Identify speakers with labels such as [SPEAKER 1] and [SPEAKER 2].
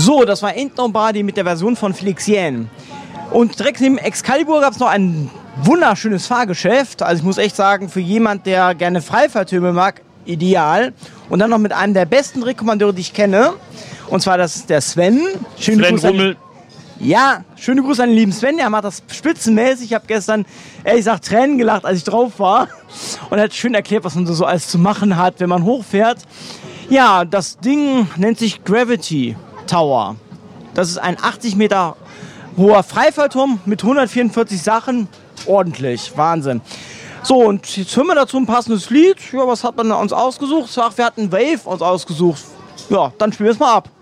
[SPEAKER 1] So, das war Ain't Body mit der Version von Felix Jähn. Und direkt neben Excalibur gab es noch ein wunderschönes Fahrgeschäft. Also ich muss echt sagen, für jemand, der gerne Freifalltürme mag, ideal. Und dann noch mit einem der besten Drehkommandeure, die ich kenne. Und zwar das ist der Sven.
[SPEAKER 2] Sven Rummel.
[SPEAKER 1] Ja, schöne Grüße an den lieben Sven. Der macht das spitzenmäßig. Ich habe gestern, ehrlich gesagt, Tränen gelacht, als ich drauf war. Und er hat schön erklärt, was man so alles zu machen hat, wenn man hochfährt. Ja, das Ding nennt sich Gravity Tower. Das ist ein 80 Meter hoher Freifallturm mit 144 Sachen. Ordentlich, Wahnsinn. So, und jetzt hören wir dazu ein passendes Lied. Ja, was hat man uns ausgesucht? Ach, wir hatten Wave uns ausgesucht. Ja, dann spielen wir es mal ab.